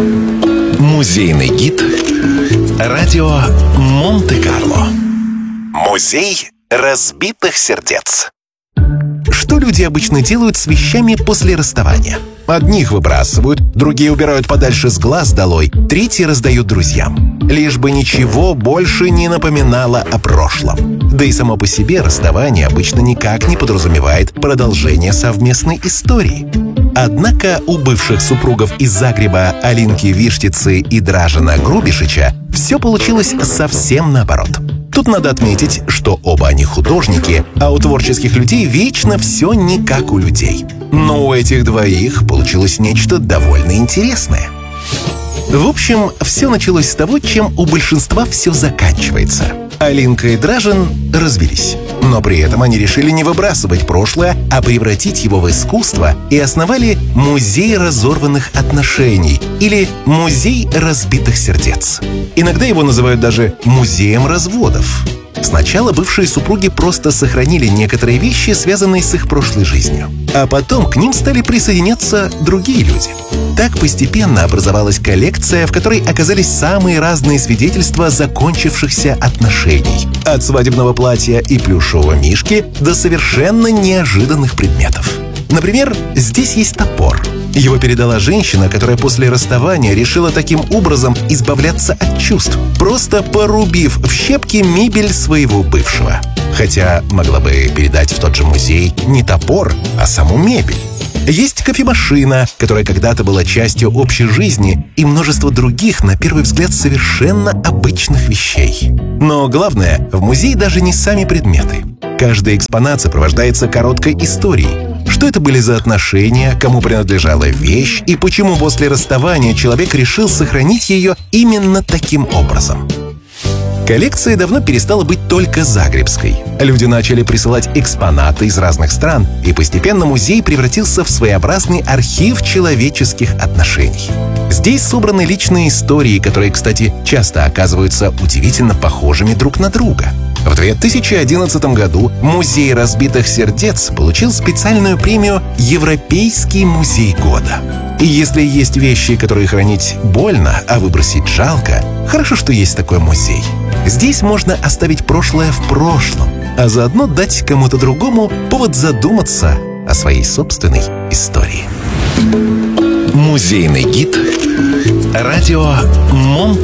Музейный гид радио Монте-Карло. Музей разбитых сердец. Что люди обычно делают с вещами после расставания? Одних выбрасывают, другие убирают подальше с глаз долой, третьи раздают друзьям. Лишь бы ничего больше не напоминало о прошлом. Да и само по себе расставание обычно никак не подразумевает продолжение совместной истории. Однако у бывших супругов из Загреба Алинки Виштицы и Дражена Грубишича все получилось совсем наоборот. Тут надо отметить, что оба они художники, а у творческих людей вечно все не как у людей. Но у этих двоих получилось нечто довольно интересное. В общем, все началось с того, чем у большинства все заканчивается. Алинка и Дражен развелись. Но при этом они решили не выбрасывать прошлое, а превратить его в искусство и основали Музей разорванных отношений или Музей разбитых сердец. Иногда его называют даже Музеем разводов. Сначала бывшие супруги просто сохранили некоторые вещи, связанные с их прошлой жизнью. А потом к ним стали присоединяться другие люди. Так постепенно образовалась коллекция, в которой оказались самые разные свидетельства закончившихся отношений. От свадебного платья и плюшевого мишки до совершенно неожиданных предметов. Например, здесь есть топор. Его передала женщина, которая после расставания решила таким образом избавляться от чувств, просто порубив в щепки мебель своего бывшего. Хотя могла бы передать в тот же музей не топор, а саму мебель. Есть кофемашина, которая когда-то была частью общей жизни, и множество других, на первый взгляд, совершенно обычных вещей. Но главное, в музее даже не сами предметы. Каждый экспонат сопровождается короткой историей. Что это были за отношения, кому принадлежала вещь и почему после расставания человек решил сохранить ее именно таким образом. Коллекция давно перестала быть только загребской. Люди начали присылать экспонаты из разных стран, и постепенно музей превратился в своеобразный архив человеческих отношений. Здесь собраны личные истории, которые, кстати, часто оказываются удивительно похожими друг на друга. В 2011 году Музей разбитых сердец получил специальную премию «Европейский музей года». И если есть вещи, которые хранить больно, а выбросить жалко, хорошо, что есть такой музей. Здесь можно оставить прошлое в прошлом, а заодно дать кому-то другому повод задуматься о своей собственной истории. Музейный гид радио Монте-Карло.